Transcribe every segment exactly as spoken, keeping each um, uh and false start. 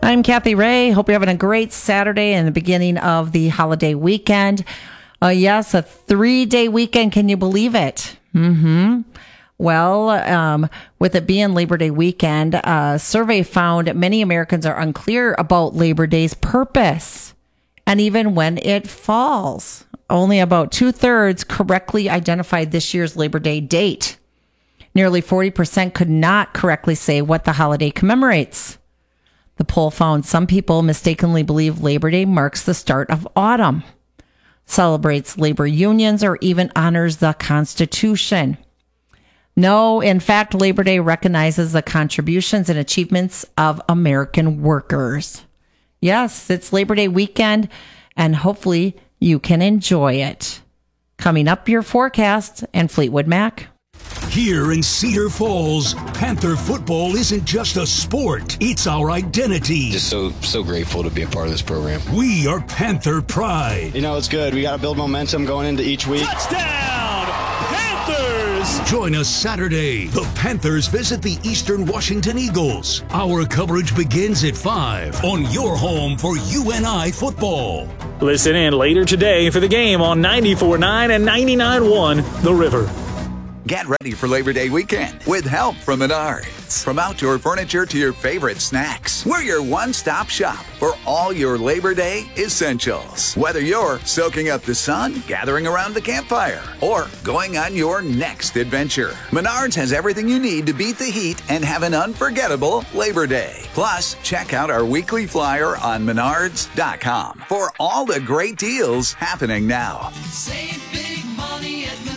I'm Kathy Ray. Hope you're having a great Saturday and the beginning of the holiday weekend. Uh, yes, a three-day weekend. Can you believe it? Mm-hmm. Well, um, with it being Labor Day weekend, a survey found many Americans are unclear about Labor Day's purpose and even when it falls. Only about two-thirds correctly identified this year's Labor Day date. Nearly forty percent could not correctly say what the holiday commemorates. The poll found some people mistakenly believe Labor Day marks the start of autumn, celebrates labor unions, or even honors the Constitution. No, in fact, Labor Day recognizes the contributions and achievements of American workers. Yes, it's Labor Day weekend, and hopefully you can enjoy it. Coming up, your forecast and Fleetwood Mac. Here in Cedar Falls, Panther football isn't just a sport, it's our identity. Just so so grateful to be a part of this program. We are Panther Pride. You know, it's good. We got to build momentum going into each week. Touchdown, Panthers! Join us Saturday. The Panthers visit the Eastern Washington Eagles. Our coverage begins at five on your home for U N I football. Listen in later today for the game on ninety-four point nine and ninety-nine point one The River. Get ready for Labor Day weekend with help from Menards. From outdoor furniture to your favorite snacks, we're your one-stop shop for all your Labor Day essentials. Whether you're soaking up the sun, gathering around the campfire, or going on your next adventure, Menards has everything you need to beat the heat and have an unforgettable Labor Day. Plus, check out our weekly flyer on menards dot com for all the great deals happening now. Save big money at Menards.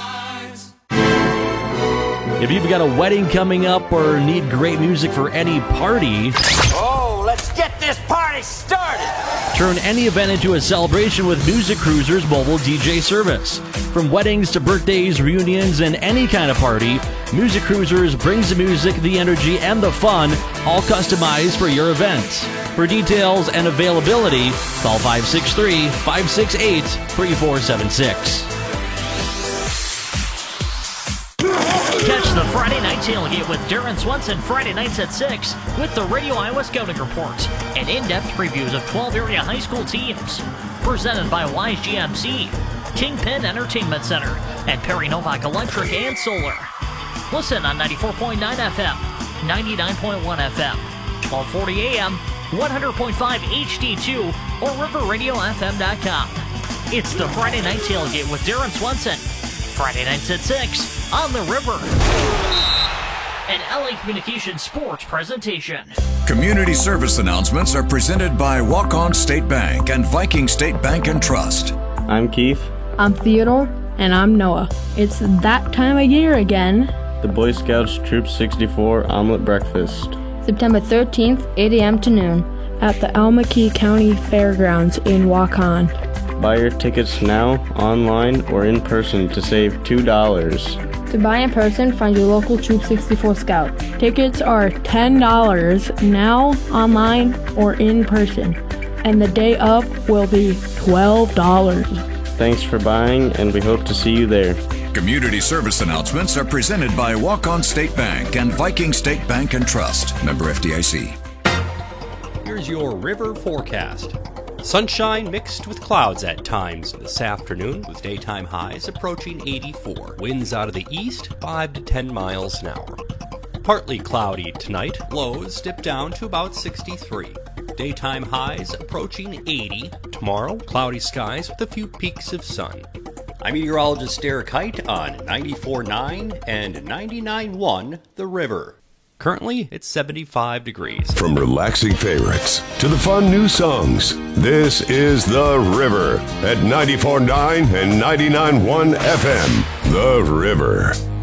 If you've got a wedding coming up or need great music for any party, oh, let's get this party started! Turn any event into a celebration with Music Cruiser's mobile D J service. From weddings to birthdays, reunions, and any kind of party, Music Cruisers brings the music, the energy, and the fun, all customized for your event. For details and availability, call five six three, five six eight, three four seven six. Catch the Friday Night Tailgate with Darren Swenson Friday nights at six with the Radio Iowa Scouting Report and in-depth previews of twelve area high school teams. Presented by Wise G M C, Kingpin Entertainment Center, and Perry Novak Electric and Solar. Listen on ninety-four point nine F M, ninety-nine point one F M, twelve forty A M, one hundred point five H D two, or river radio f m dot com. It's the Friday Night Tailgate with Darren Swenson. Friday nights at six on the River. An L A Communications sports presentation. Community service announcements are presented by Walk-On State Bank and Viking State Bank and Trust. I'm Keith. I'm Theodore. And I'm Noah. It's that time of year again. The Boy Scouts Troop sixty-four Omelet Breakfast. September thirteenth, eight a m to noon. At the Almaquis County Fairgrounds in Waukon. Buy your tickets now, online, or in person to save two dollars. To buy in person, find your local Troop sixty-four Scout. Tickets are ten dollars now, online, or in person. And the day of will be twelve dollars. Thanks for buying, and we hope to see you there. Community service announcements are presented by Walk-On State Bank and Viking State Bank and Trust. Member F D I C. Here's your river forecast. Sunshine mixed with clouds at times this afternoon, with daytime highs approaching eighty-four. Winds out of the east, five to ten miles an hour. Partly cloudy tonight, lows dip down to about sixty-three. Daytime highs approaching eighty. Tomorrow, cloudy skies with a few peaks of sun. I'm meteorologist Derek Height on ninety-four point nine and ninety-nine point one The River. Currently, it's seventy-five degrees. From relaxing favorites to the fun new songs, this is The River at ninety-four point nine and ninety-nine point one F M. The River.